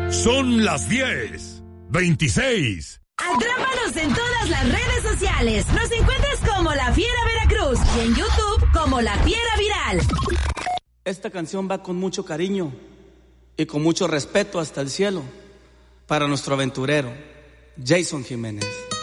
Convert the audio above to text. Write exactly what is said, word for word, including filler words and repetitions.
Son las diez veintiséis. Atrápanos en todas las redes sociales. Nos encuentras como La Fiera Veracruz y en YouTube como La Fiera Viral. Esta canción va con mucho cariño y con mucho respeto hasta el cielo para nuestro aventurero, Jason Jiménez.